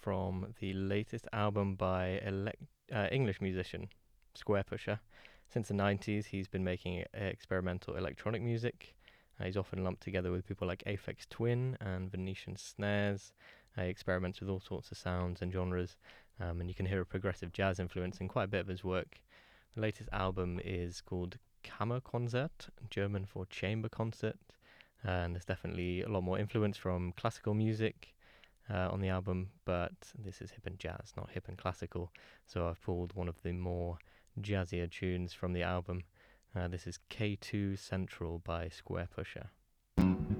from the latest album by English musician Squarepusher. Since the 90s, he's been making experimental electronic music. He's often lumped together with people like Aphex Twin and Venetian Snares. He experiments with all sorts of sounds and genres, and you can hear a progressive jazz influence in quite a bit of his work. The latest album is called Kammerkonzert, German for chamber concert, and there's definitely a lot more influence from classical music on the album, but this is hip and jazz, not hip and classical, so I've pulled one of the more jazzier tunes from the album. This is K2 Central by Squarepusher.